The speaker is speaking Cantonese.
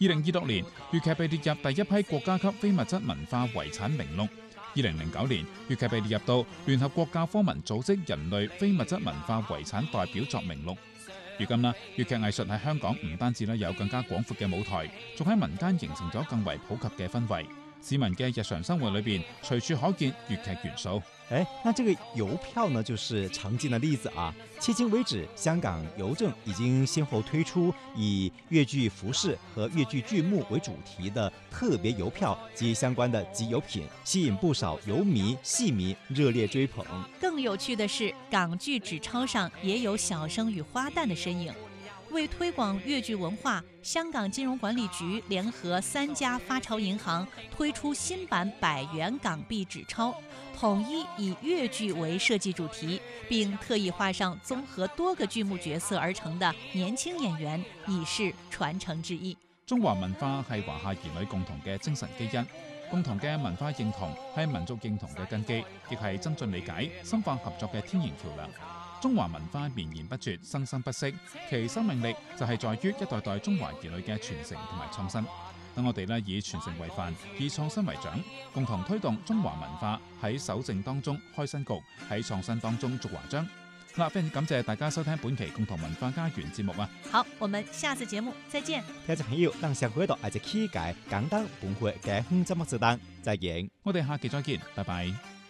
2026年，粵劇被列入第一批國家級非物質文化遺產名錄。2009年，粵劇被列入到聯合國教科文組織人類非物質文化遺產代表作名錄。如今啦，粵劇藝術喺香港唔單止有更加廣闊嘅舞台，仲喺民間形成咗更為普及嘅氛圍。市民嘅日常生活裏邊，隨處可見粵劇元素。 那這個郵票呢，就是常見的例子啊。迄今為止，香港郵政已經先後推出以粵劇服飾和粵劇劇目為主題的特別郵票及相關的集郵品，吸引不少郵迷、戲迷熱烈追捧。 更有趣的是，港劇紙鈔上也有小生與花旦的身影。為推廣粵劇文化，香港金融管理局聯合3家發鈔銀行推出新版100元港幣紙鈔，統一以粵劇為設計主題，並特意畫上綜合多個劇目角色而成的年輕演員，以示傳承之意。 中華文化係華夏兒女共同嘅精神基因，共同嘅文化認同係民族認同嘅根基，亦係增進理解、深化合作嘅天然橋梁。中華文化綿延不絕、生生不息，其生命力就係在於一代代中華兒女嘅傳承同埋創新。等我哋以傳承為範，以創新為獎，共同推動中華文化喺守正當中開新局，喺創新當中續華章。非常感謝大家收聽本期共同文化家園節目啊！ 好，我們下次節目再見。 聽眾朋友，讓小鬼度係只期待簡單本會嘅節目時間，再見。 我哋下期再見，拜拜。